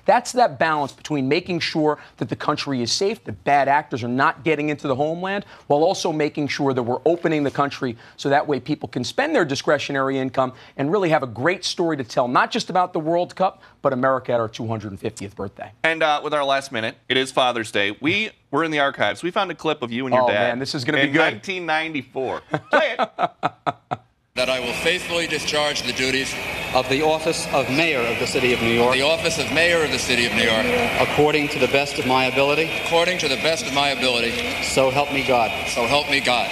That's that balance between making sure that the country is safe, that bad actors are not getting into the homeland, while also making sure that we're opening the country so that way people can spend their discretionary income and really have a great story to tell, not just about the World Cup, but America at our 250th birthday. And with our last minute, it is Father's Day. We were in the archives. We found a clip of you and your dad. Oh, man, this is going to be good. In 1994. Play it. That I will faithfully discharge the duties of the office of Mayor of the City of New York. The office of Mayor of the City of New York. According to the best of my ability. According to the best of my ability. So help me God. So help me God.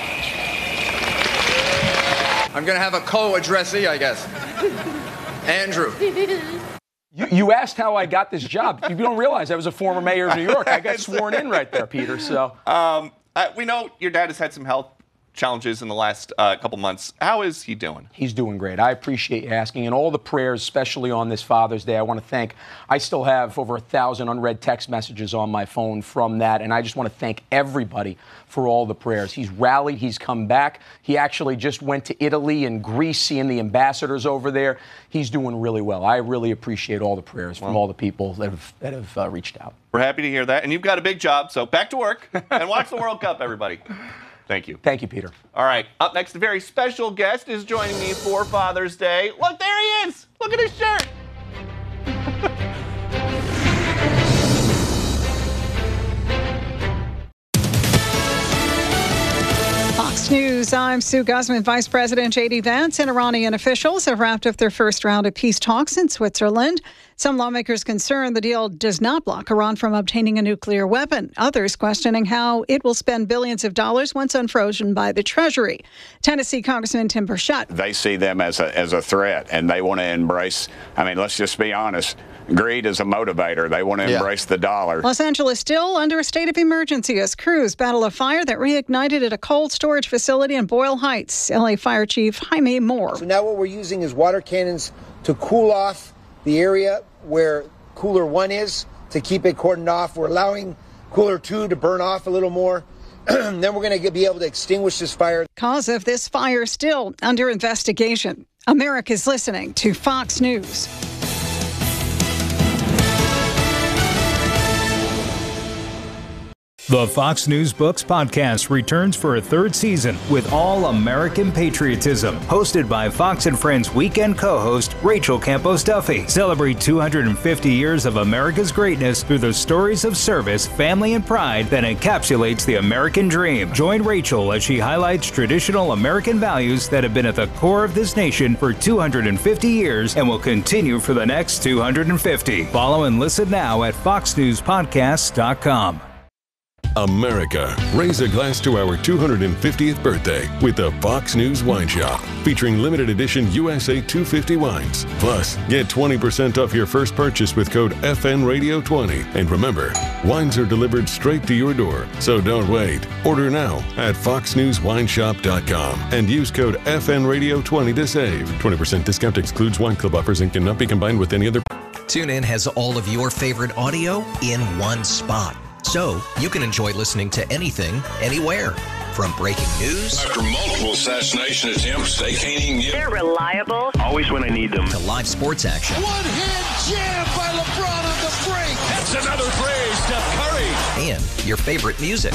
I'm going to have a co-addressee, I guess. Andrew. You asked how I got this job. You don't realize I was a former mayor of New York. I got sworn in right there, Peter. So we know your dad has had some health challenges in the last couple months. How is he doing? He's doing great. I appreciate you asking. And all the prayers, especially on this Father's Day, I want to thank. I still have over 1,000 unread text messages on my phone from that. And I just want to thank everybody for all the prayers. He's rallied. He's come back. He actually just went to Italy and Greece, seeing the ambassadors over there. He's doing really well. I really appreciate all the prayers from all the people that have reached out. We're happy to hear that. And you've got a big job, so back to work and watch the World Cup, everybody. Thank you. Thank you, Peter. All right. Up next, a very special guest is joining me for Father's Day. Look, there he is. Look at his shirt. Fox News, I'm Sue Guzman. Vice President J.D. Vance and Iranian officials have wrapped up their first round of peace talks in Switzerland. Some lawmakers concerned the deal does not block Iran from obtaining a nuclear weapon. Others questioning how it will spend billions of dollars once unfrozen by the Treasury. Tennessee Congressman Tim Burchett. They see them as a threat, and they want to embrace, let's just be honest, greed is a motivator. They want to embrace the dollar. Los Angeles still under a state of emergency as crews battle a fire that reignited at a cold storage facility in Boyle Heights. LA Fire Chief Jaime Moore. So now what we're using is water cannons to cool off the area where Cooler 1 is, to keep it cordoned off. We're allowing Cooler 2 to burn off a little more. Then we're going to be able to extinguish this fire. Cause of this fire still under investigation. America's listening to Fox News. The Fox News Books podcast returns for a third season with all American patriotism. Hosted by Fox and Friends weekend co-host Rachel Campos Duffy. Celebrate 250 years of America's greatness through the stories of service, family, and pride that encapsulates the American dream. Join Rachel as she highlights traditional American values that have been at the core of this nation for 250 years and will continue for the next 250. Follow and listen now at foxnewspodcast.com. America, raise a glass to our 250th birthday with the Fox News Wine Shop, featuring limited edition USA 250 wines. Plus, get 20% off your first purchase with code FNRadio20. And remember, wines are delivered straight to your door, so don't wait. Order now at foxnewswineshop.com and use code FNRadio20 to save. 20% discount excludes wine club offers and cannot be combined with any other. TuneIn has all of your favorite audio in one spot. So you can enjoy listening to anything, anywhere. From breaking news. After multiple assassination attempts, they can't even get... They're reliable. Always when I need them. To live sports action. One-hand jam by LeBron on the break. That's another play, Steph Curry. And your favorite music.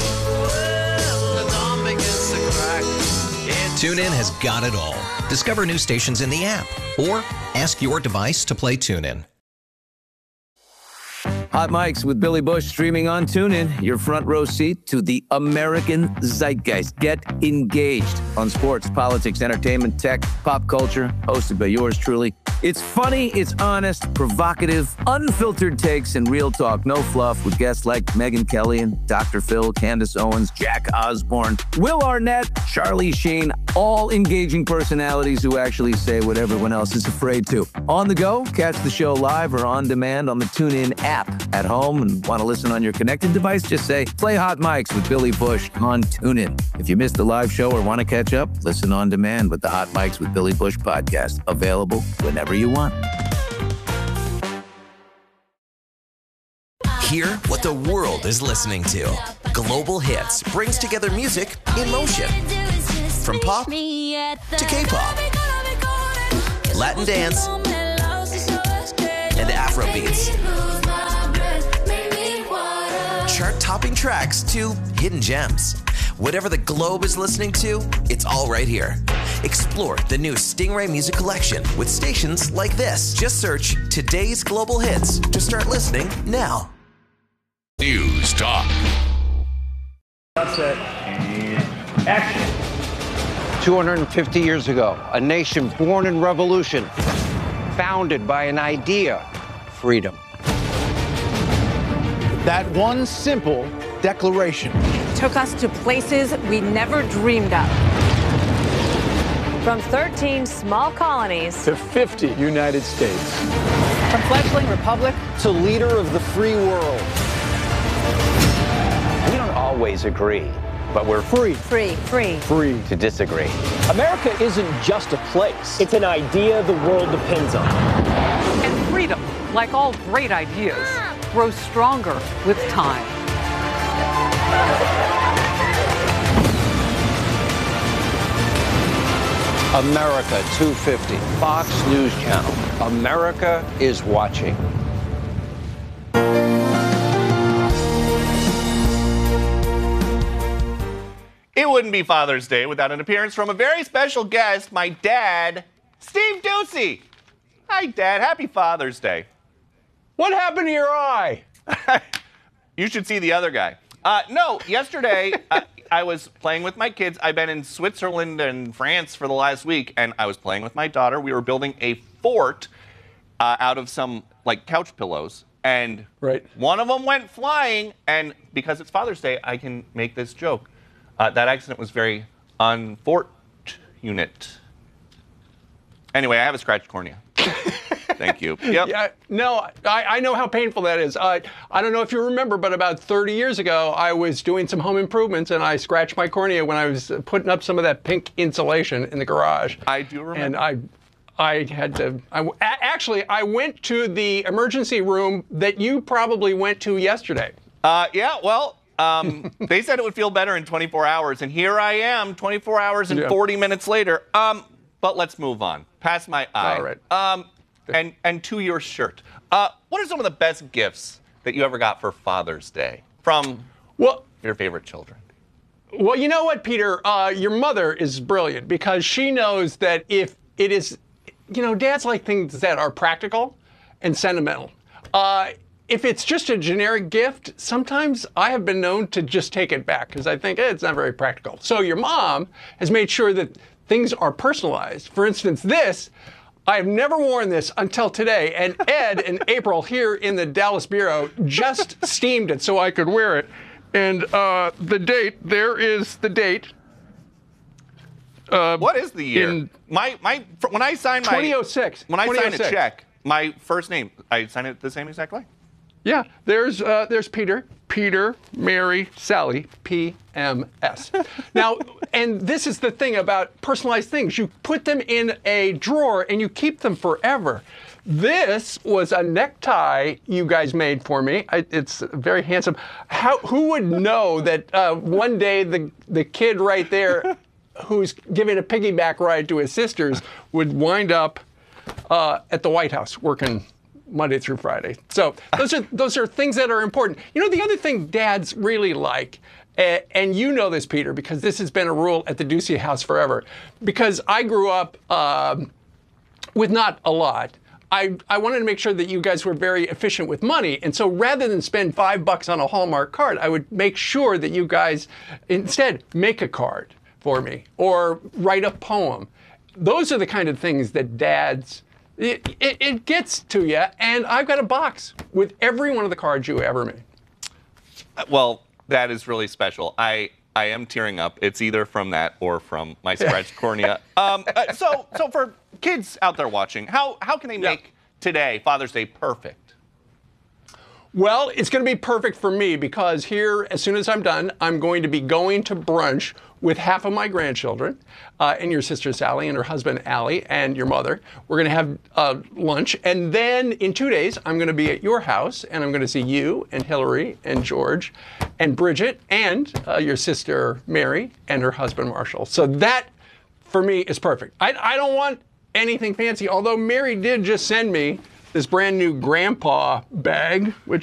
TuneIn has got it all. Discover new stations in the app. Or ask your device to play TuneIn. Hot Mics with Billy Bush streaming on TuneIn. Your front row seat to the American zeitgeist. Get engaged on sports, politics, entertainment, tech, pop culture. Hosted by yours truly. It's funny, it's honest, provocative, unfiltered takes, and real talk. No fluff with guests like Megyn Kelly and Dr. Phil, Candace Owens, Jack Osborne, Will Arnett, Charlie Sheen. All engaging personalities who actually say what everyone else is afraid to. On the go, catch the show live or on demand on the TuneIn app. At home and want to listen on your connected device, just say, play Hot Mics with Billy Bush on TuneIn. If you missed the live show or want to catch up, listen on demand with the Hot Mics with Billy Bush podcast. Available whenever you want. Hear what the world is listening to. Global Hits brings together music in motion. From pop to K-pop, Latin dance, and Afro beats. tracks to hidden gems. Whatever the globe is listening to, it's all right here. Explore the new Stingray Music Collection with stations like this. Just search Today's Global Hits to start listening now. News Talk. Set and action. 250 years ago, a nation born in revolution, founded by an idea, freedom. That one simple declaration took us to places we never dreamed of. From 13 small colonies to 50 United States. From fledgling republic to leader of the free world. We don't always agree, but we're free to disagree. America isn't just a place. It's an idea the world depends on. And freedom, like all great ideas, grows stronger with time. America 250, Fox News Channel. America is watching. It wouldn't be Father's Day without an appearance from a very special guest, my dad, Steve Doocy. Hi, Dad. Happy Father's Day. What happened to your eye? You should see the other guy. No, yesterday I was playing with my kids. I've been in Switzerland and France for the last week, and I was playing with my daughter. We were building a fort out of some couch pillows, and one of them went flying. And because it's Father's Day, I can make this joke. That accident was very unfortunate. Anyway, I have a scratched cornea. Thank you. Yep. Yeah, no, I know how painful that is. I don't know if you remember, but about 30 years ago, I was doing some home improvements, and I scratched my cornea when I was putting up some of that pink insulation in the garage. I do remember. And I had to. I went to the emergency room that you probably went to yesterday. Yeah. Well. They said it would feel better in 24 hours, and here I am, 24 hours and 40 minutes later. But let's move on. Past my eye. All right. And to your shirt. What are some of the best gifts that you ever got for Father's Day from your favorite children? Well, you know what, Peter? Your mother is brilliant because she knows that if it is, dads like things that are practical and sentimental. If it's just a generic gift, sometimes I have been known to just take it back because I think it's not very practical. So your mom has made sure that things are personalized. For instance, this, I have never worn this until today, and Ed and April here in the Dallas Bureau just steamed it so I could wear it. And the date, there is the date. What is the year? When I sign 2006. When I sign a check, my first name, I sign it the same exact way? Yeah, there's Peter, Mary, Sally, PMS. Now, and this is the thing about personalized things. You put them in a drawer and you keep them forever. This was a necktie you guys made for me. It's very handsome. Who would know that one day the kid right there who's giving a piggyback ride to his sisters would wind up at the White House working Monday through Friday. So those are things that are important. The other thing dads really like, and you know this, Peter, because this has been a rule at the Doocy house forever, because I grew up with not a lot. I wanted to make sure that you guys were very efficient with money. And so rather than spend $5 on a Hallmark card, I would make sure that you guys instead make a card for me or write a poem. Those are the kind of things that dads, it gets to you, and I've got a box with every one of the cards you ever made. Well, that is really special. I am tearing up. It's either from that or from my scratched cornea. So for kids out there watching, how can they make today, Father's Day, perfect? Well, it's going to be perfect for me because here, as soon as I'm done, I'm going to be going to brunch with half of my grandchildren and your sister Sally and her husband Allie and your mother. We're going to have lunch. And then in 2 days, I'm going to be at your house and I'm going to see you and Hillary and George and Bridget and your sister Mary and her husband Marshall. So that, for me, is perfect. I don't want anything fancy, although Mary did just send me this brand new grandpa bag, which